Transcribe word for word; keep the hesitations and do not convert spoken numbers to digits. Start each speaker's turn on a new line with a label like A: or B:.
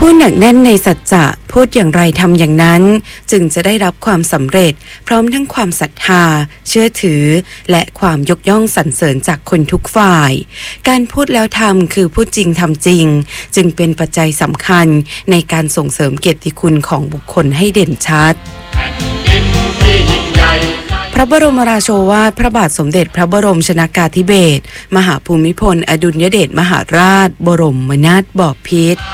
A: พูดหนักแน่นในสัจจะพูดอย่างไรทำอย่างนั้นจึงจะได้รับความสำเร็จพร้อมทั้งความศรัทธาเชื่อถือและความยกย่องสรรเสริญจากคนทุกฝ่ายการพูดแล้วทำคือพูดจริงทำจริงจึงเป็นปัจจัยสำคัญในการส่งเสริมเกียรติคุณของบุคคลให้เด่นชัดพระบรมราโชวาทพระบาทสมเด็จพระบรมชนากาธิเบศรมหาภูมิพลอดุลยเดชมหาราชบรมนาถบพิตร